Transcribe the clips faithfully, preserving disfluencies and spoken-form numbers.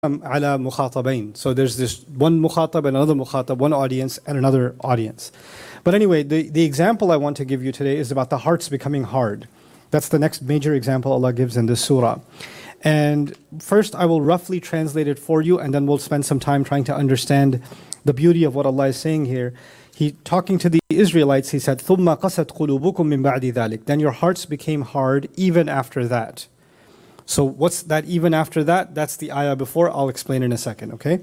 على مخاطبين. So there's this one mukhatab and another mukhatab, one audience and another audience. But anyway, the, the example I want to give you today is about the hearts becoming hard. That's the next major example Allah gives in this surah. And first I will roughly translate it for you, and then we'll spend some time trying to understand the beauty of what Allah is saying here. He, talking to the Israelites, he said, ثُمَّ قَسَتْ قُلُوبُكُم مِّن بَعْدِ ذَلِكَ. Then your hearts became hard even after that. So what's that even after that? That's the ayah before. I'll explain in a second, okay?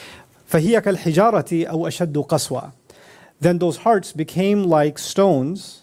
فَهِيَ كَالْحِجَارَةِ أَوْ أَشَدُّ قَسْوَةً. Then those hearts became like stones,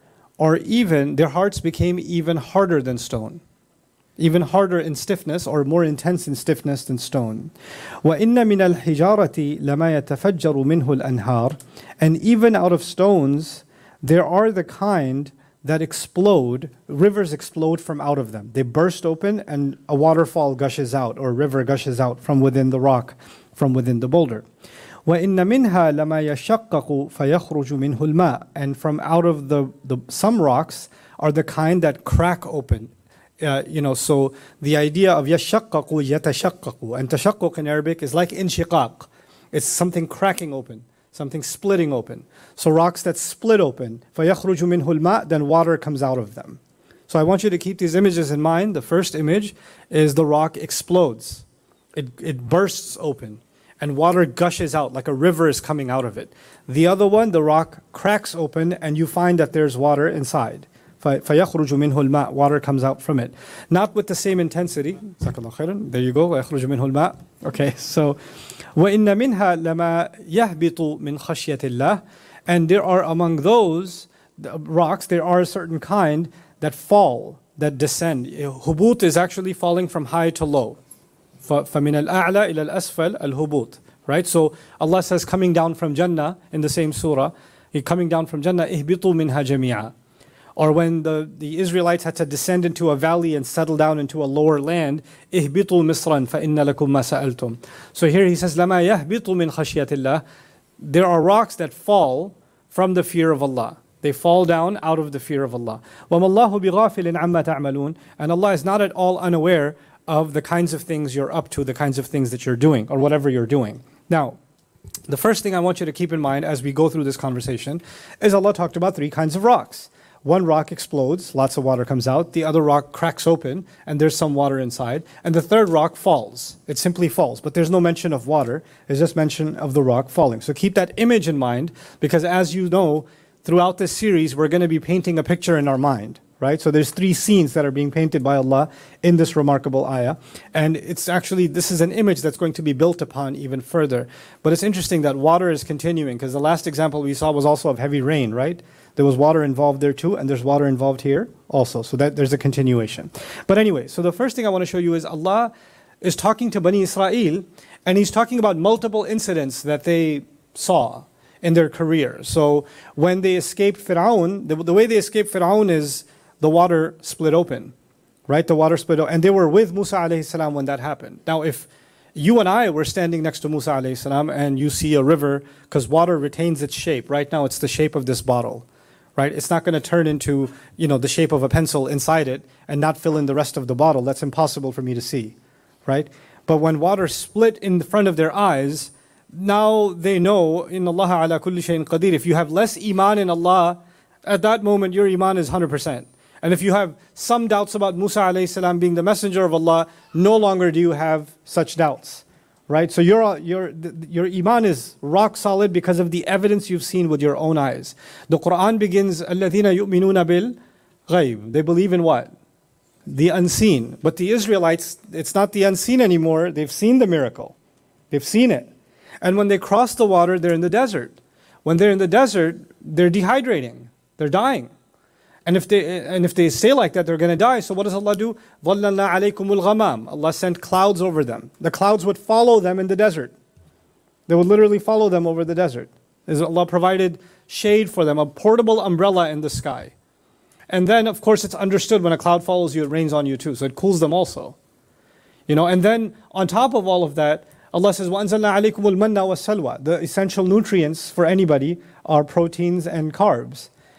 or even, their hearts became even harder than stone. Even harder in stiffness, or more intense in stiffness than stone. وَإِنَّ مِنَ الْحِجَارَةِ لَمَا يَتَفَجَّرُ مِنْهُ الْأَنْهَارِ. And even out of stones, there are the kind that explode, rivers explode from out of them. They burst open and a waterfall gushes out, or a river gushes out from within the rock, from within the boulder. وَإِنَّ مِنْهَا لَمَا يَشَّقَّقُ فَيَخْرُجُ مِنْهُ الْمَاءُ. And from out of the, the some rocks are the kind that crack open. Uh, you know, so the idea of يَشَّقَّقُ يَتَشَقَّقُ, and tashaqquq in Arabic is like inshiqaq. It's something cracking open, something splitting open. So rocks that split open, فَيَخْرُجُ مِنْهُ الْمَاءُ, then water comes out of them. So I want you to keep these images in mind. The first image is the rock explodes. It, it bursts open and water gushes out like a river is coming out of it. The other one, the rock cracks open and you find that there's water inside. فَيَخْرُجُ مِنْهُ الْمَاءُ, water comes out from it. Not with the same intensity. There you go. وَيَخْرُجُ مِنْهُ الْمَاءُ. Okay, so وَإِنَّ مِنْهَا لَمَا يَهْبِطُ مِنْ خَشْيَةِ اللَّهِ. And there are among those rocks, there are a certain kind that fall, that descend. Hubut is actually falling from high to low. فَمِنَ الْأَعْلَى إِلَى الْأَسْفَلِ الْهُبُوت. Right? So Allah says coming down from Jannah in the same surah, He coming down from Jannah, اهْبِطُوا مِنْهَا جَمِيعًا. Or when the, the Israelites had to descend into a valley and settle down into a lower land, اهْبِطُوا مِصْرًا فَإِنَّ لَكُمْ مَا سَأَلْتُمْ. So here he says, لَمَا يَهْبِطُ مِنْ خَشْيَةِ اللَّهِ. There are rocks that fall from the fear of Allah. They fall down out of the fear of Allah. وَمَا اللَّهُ بِغَافِلٍ عَمَّا تَعْمَلُونَ. And Allah is not at all unaware of the kinds of things you're up to, the kinds of things that you're doing, or whatever you're doing. Now, the first thing I want you to keep in mind as we go through this conversation is Allah talked about three kinds of rocks. One rock explodes, lots of water comes out. The other rock cracks open, and there's some water inside. And the third rock falls. It simply falls, but there's no mention of water. There's just mention of the rock falling. So keep that image in mind, because as you know, throughout this series, we're going to be painting a picture in our mind. Right? So there's three scenes that are being painted by Allah in this remarkable ayah. And it's actually, this is an image that's going to be built upon even further. But it's interesting that water is continuing, because the last example we saw was also of heavy rain, right? There was water involved there too, and there's water involved here also. So that there's a continuation. But anyway, so the first thing I want to show you is Allah is talking to Bani Israel, and He's talking about multiple incidents that they saw in their career. So when they escaped Fir'aun, the, the way they escaped Fir'aun is the water split open, right? The water split open. And they were with Musa alayhi salam when that happened. Now, if you and I were standing next to Musa alayhi salam and you see a river, because water retains its shape. Right now, it's the shape of this bottle, right? It's not going to turn into, you know, the shape of a pencil inside it and not fill in the rest of the bottle. That's impossible for me to see, right? But when water split in front of their eyes, now they know, إِنَّ اللَّهَ عَلَى كُلِّ شَيْءٍ قَدِيرٍ. If you have less iman in Allah, at that moment your iman is one hundred percent. And if you have some doubts about Musa alayhi salam being the messenger of Allah, no longer do you have such doubts, right? So your your your iman is rock solid because of the evidence you've seen with your own eyes. The Quran begins, الَّذِينَ يُؤْمِنُونَ بِالْغَيْبِ. They believe in what? The unseen. But the Israelites, it's not the unseen anymore. They've seen the miracle. They've seen it. And when they cross the water, they're in the desert. When they're in the desert, they're dehydrating. They're dying. And if they and if they stay like that, they're going to die. So what does Allah do? ظَلَّلْنَا عَلَيْكُمُ الْغَمَامِ. Allah sent clouds over them. The clouds would follow them in the desert. They would literally follow them over the desert. As Allah provided shade for them, a portable umbrella in the sky. And then, of course, it's understood when a cloud follows you, it rains on you too. So it cools them also. You know, and then on top of all of that, Allah says, وَأَنزَلْنَا عَلَيْكُمُ الْمَنَّ وَالسَّلْوَى. The essential nutrients for anybody are proteins and carbs.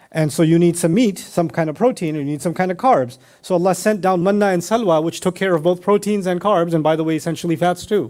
And so you need some meat, some kind of protein, and you need some kind of carbs. So Allah sent down manna and salwa, which took care of both proteins and carbs, and by the way, essentially fats too.